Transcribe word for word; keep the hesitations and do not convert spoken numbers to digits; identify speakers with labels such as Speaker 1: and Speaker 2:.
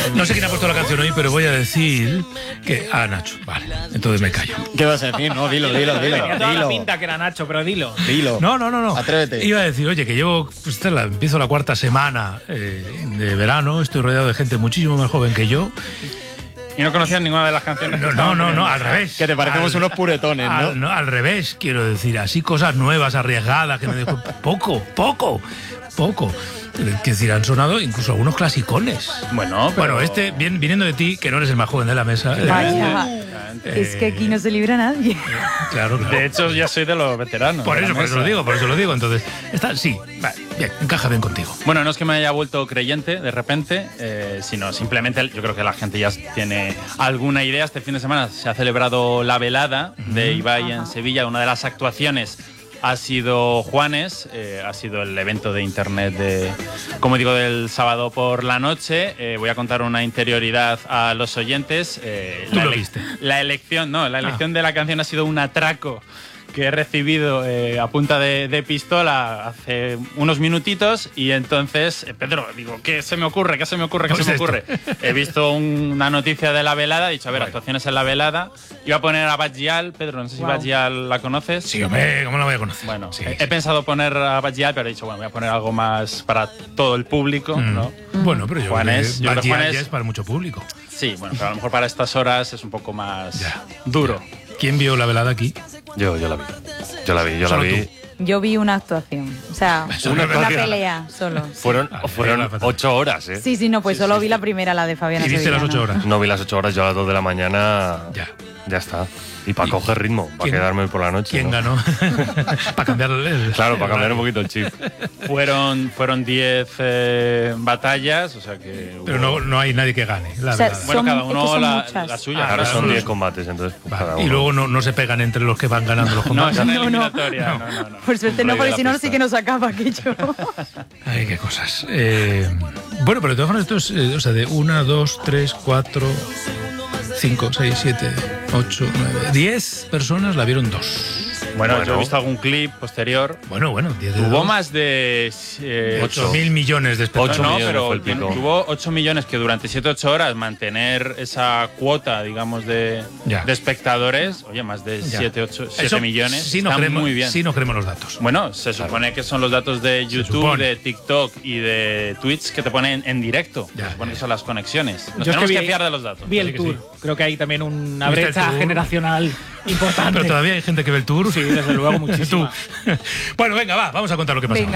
Speaker 1: No sé quién ha puesto la canción hoy, pero voy a decir que... Ah, Nacho, vale. Entonces me callo.
Speaker 2: ¿Qué vas a decir? No, dilo, dilo, dilo.
Speaker 3: Tenía toda
Speaker 2: dilo.
Speaker 3: la pinta que era Nacho, pero dilo.
Speaker 2: Dilo.
Speaker 1: No, no, no, no.
Speaker 2: Atrévete.
Speaker 1: Iba a decir, oye, que llevo... Pues, esta la, empiezo la cuarta semana eh, de verano. Estoy rodeado de gente muchísimo más joven que yo.
Speaker 3: Y no conocías ninguna de las canciones.
Speaker 1: No, no, no, no, al revés.
Speaker 2: Que te parecemos
Speaker 1: Al-
Speaker 2: unos puretones, ¿no?
Speaker 1: Al, no, al revés, quiero decir, así cosas nuevas, arriesgadas, que me dejo poco, poco, poco. Quiero decir, han sonado incluso algunos clasicones.
Speaker 3: Bueno, pero...
Speaker 1: Bueno, este, bien, viniendo de ti, que no eres el más joven de la mesa. eh,
Speaker 4: Vaya,
Speaker 1: eh,
Speaker 4: es que aquí no se libra nadie.
Speaker 1: Claro, claro.
Speaker 3: De hecho, ya soy de los veteranos.
Speaker 1: Por
Speaker 3: de la
Speaker 1: eso, por eso
Speaker 3: mesa.
Speaker 1: lo digo, por eso lo digo. Entonces, está, sí, vale, bien, encaja bien contigo.
Speaker 3: Bueno, no es que me haya vuelto creyente de repente, eh, sino simplemente yo creo que la gente ya tiene alguna idea. Este fin de semana se ha celebrado la velada de Ibai en Sevilla. Una de las actuaciones ha sido Juanes, eh, ha sido el evento de internet de, como digo, del sábado por la noche. Eh, voy a contar una interioridad a los oyentes. Eh,
Speaker 1: Tú
Speaker 3: la,
Speaker 1: lo
Speaker 3: ele-
Speaker 1: viste.
Speaker 3: la elección, no, la elección
Speaker 1: Ah.
Speaker 3: de la canción ha sido un atraco que he recibido eh, a punta de, de pistola hace unos minutitos y entonces, eh, Pedro, digo, ¿qué se me ocurre? ¿Qué se me ocurre? ¿Qué
Speaker 1: Pues
Speaker 3: se me
Speaker 1: esto.
Speaker 3: ocurre? He visto un- una noticia de la velada, he dicho, a ver, actuaciones en la velada. Iba a poner a Badgial, Pedro, no sé si
Speaker 4: Wow.
Speaker 3: Badgial la conoces.
Speaker 1: Sí, hombre, ¿cómo la voy a conocer?
Speaker 3: Bueno,
Speaker 1: sí,
Speaker 3: he,
Speaker 1: sí.
Speaker 3: he pensado poner a Badgial, pero he dicho, bueno, voy a poner algo más para todo el público,
Speaker 1: Mm.
Speaker 3: ¿no?
Speaker 1: Bueno, pero yo
Speaker 3: Juanes,
Speaker 1: creo
Speaker 3: yo
Speaker 1: que
Speaker 3: creo que
Speaker 1: Badgial
Speaker 3: Juanes-
Speaker 1: ya es para mucho público.
Speaker 3: Sí, bueno, pero a lo mejor para estas horas es un poco más
Speaker 1: Ya.
Speaker 3: duro.
Speaker 1: ¿Quién vio la velada aquí?
Speaker 5: Yo, yo la vi. Yo la vi, yo
Speaker 1: Solo
Speaker 5: la vi.
Speaker 1: tú.
Speaker 4: Yo vi una actuación, o sea,
Speaker 1: Una
Speaker 4: una,
Speaker 1: actuación.
Speaker 4: pelea solo.
Speaker 5: Fueron,
Speaker 1: Vale,
Speaker 5: fueron
Speaker 1: venga, fatal.
Speaker 5: ocho horas, ¿eh?
Speaker 4: Sí, sí, no, pues solo vi la primera, la de Fabiana
Speaker 1: ¿Y viste las
Speaker 4: Sevillano.
Speaker 1: ocho horas?
Speaker 5: No vi las ocho horas, yo a las dos de la mañana.
Speaker 1: Ya.
Speaker 5: Ya está. Y para
Speaker 1: ¿Y
Speaker 5: coger ritmo, para
Speaker 1: quién-
Speaker 5: quedarme por la noche.
Speaker 1: ¿Quién
Speaker 5: ¿no?
Speaker 1: ganó? Para cambiar el...
Speaker 5: Claro, para cambiar un poquito el chip.
Speaker 3: Fueron fueron diez eh, batallas, o sea que...
Speaker 1: Pero
Speaker 3: hubo-
Speaker 1: no, no hay nadie que gane, la
Speaker 4: O sea,
Speaker 1: verdad.
Speaker 3: Bueno,
Speaker 4: Son-
Speaker 3: cada
Speaker 4: es que
Speaker 3: uno
Speaker 4: son
Speaker 3: la,
Speaker 4: muchas.
Speaker 3: la suya.
Speaker 1: Ah,
Speaker 5: Ahora
Speaker 1: claro.
Speaker 5: son diez combates, entonces. pues,
Speaker 1: Vale,
Speaker 5: cada
Speaker 1: y
Speaker 5: uno.
Speaker 1: luego no, no se pegan entre los que van ganando los
Speaker 3: No,
Speaker 1: combates.
Speaker 3: esa es la
Speaker 4: No, no.
Speaker 3: eliminatoria. No, no, no.
Speaker 4: Por suerte no,
Speaker 5: Rey de
Speaker 4: porque
Speaker 5: la
Speaker 4: si no,
Speaker 5: pista.
Speaker 4: sí que nos acaba aquello.
Speaker 1: Ay, qué cosas. Eh, bueno, pero de todas formas, esto es, eh, o sea, de una, dos, tres, cuatro, cinco, seis, siete, ocho, nueve, diez personas la vieron dos.
Speaker 3: Bueno,
Speaker 5: Bueno.
Speaker 3: yo he visto algún clip posterior.
Speaker 1: Bueno, bueno, diez de
Speaker 3: Hubo
Speaker 1: dos.
Speaker 3: más de... Eh,
Speaker 1: ocho mil millones de espectadores.
Speaker 5: Ocho
Speaker 3: no,
Speaker 5: millones
Speaker 3: pero
Speaker 5: fue el
Speaker 3: tiene-
Speaker 5: pico.
Speaker 3: tuvo ocho millones que durante siete ocho horas mantener esa cuota, digamos, de,
Speaker 1: Ya.
Speaker 3: de espectadores, oye, más de
Speaker 1: Ya.
Speaker 3: siete, ocho,
Speaker 1: Eso
Speaker 3: siete millones,
Speaker 1: sí no
Speaker 3: está
Speaker 1: creemos,
Speaker 3: muy bien.
Speaker 1: Sí no creemos los datos.
Speaker 3: Bueno, se supone que son los datos de YouTube,
Speaker 1: supone.
Speaker 3: de TikTok y de Twitch que te ponen en directo.
Speaker 1: Ya,
Speaker 3: se supone
Speaker 1: ya.
Speaker 3: que son las conexiones. Nos
Speaker 6: Yo es
Speaker 3: tenemos
Speaker 6: que
Speaker 3: que,
Speaker 6: vi-
Speaker 3: fiar de los datos.
Speaker 6: Vi
Speaker 1: Sí
Speaker 6: el
Speaker 1: que
Speaker 6: tour.
Speaker 1: sí.
Speaker 6: Creo que hay también una
Speaker 1: ¿Viste el
Speaker 6: brecha
Speaker 1: tour?
Speaker 6: generacional importante.
Speaker 1: Pero todavía hay gente que ve el tour.
Speaker 6: Sí, desde luego, muchísima.
Speaker 1: Tú. Bueno, venga, va, vamos a contar lo que pasó.
Speaker 4: Venga.